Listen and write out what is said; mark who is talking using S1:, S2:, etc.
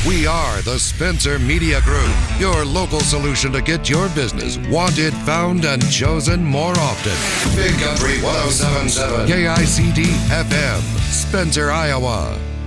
S1: We are the Spencer Media Group, your local solution to get your business wanted, found, and chosen more often. Big Country 107.7 KICD FM, Spencer, Iowa.